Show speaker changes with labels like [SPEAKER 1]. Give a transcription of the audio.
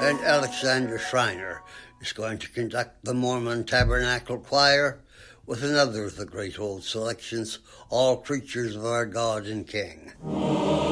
[SPEAKER 1] and Alexander Schreiner is going to conduct the Mormon Tabernacle Choir with another of the great old selections, All Creatures of Our God and King.